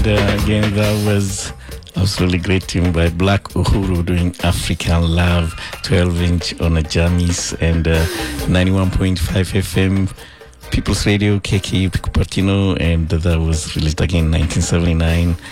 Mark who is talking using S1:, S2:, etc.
S1: Again, that was absolutely great tune by Black Uhuru doing African Love, 12-inch on a jammies, and 91.5 FM People's Radio, KK Cupertino, and that was released again in 1979.